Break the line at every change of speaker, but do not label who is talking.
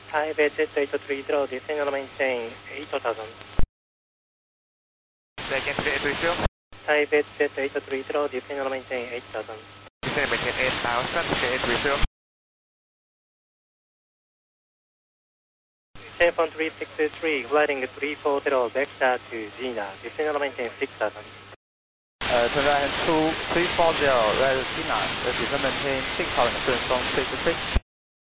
Taipei Jet 830, descend and maintain 8000.
Second Jet 830.
Taipei Jet 830, descend and maintain 8000.
Descend and maintain 8000, Jet 830.
Telephone 3623, gliding 340, vector to Gina, descend and maintain 6000.
Turn right 2340, right Gina, descend and maintain 6000, turn from 33.